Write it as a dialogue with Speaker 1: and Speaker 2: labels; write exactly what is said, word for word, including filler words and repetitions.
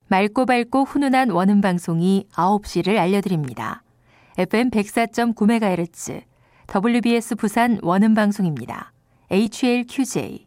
Speaker 1: 맑고 밝고 훈훈한 원음 방송이 아홉 시를 알려드립니다. 에프엠 백사 점 구 메가헤르츠 더블유비에스 부산 원음 방송입니다. 에이치엘큐제이